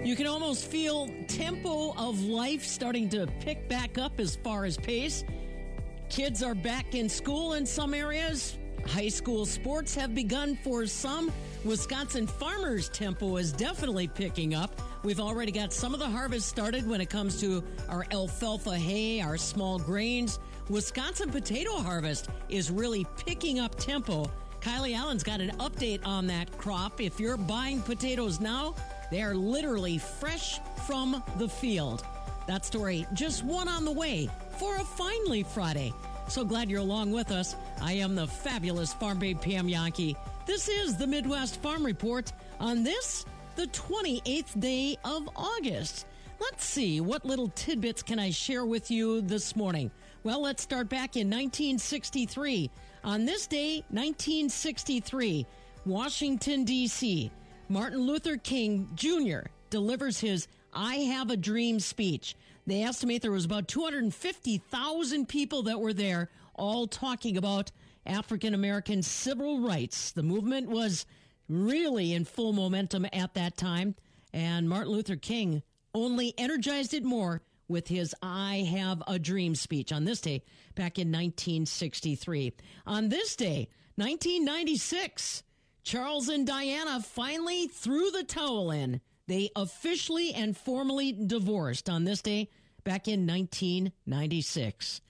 You can almost feel tempo of life starting to pick back up as far as pace. Kids are back in school in some areas. High school sports have begun for some. Wisconsin farmers' tempo is definitely picking up. We've already got some of the harvest started when it comes to our alfalfa hay, our small grains. Wisconsin potato harvest is really picking up tempo. Kylie Allen's got an update on that crop. If you're buying potatoes now, they are literally fresh from the field. That story, just one on the way for a Finally Friday. So glad you're along with us. I am the fabulous Farm Babe Pam Yankee. This is the Midwest Farm Report on this, the 28th day of August. Let's see, what little tidbits can I share with you this morning? Well, let's start back in 1963. On this day, 1963, Washington, D.C., Martin Luther King Jr. delivers his I Have a Dream speech. They estimate there was about 250,000 people that were there, all talking about African-American civil rights. The movement was really in full momentum at that time, and Martin Luther King only energized it more with his I Have a Dream speech on this day back in 1963. On this day, 1996, Charles and Diana finally threw the towel in. They officially and formally divorced on this day back in 1996.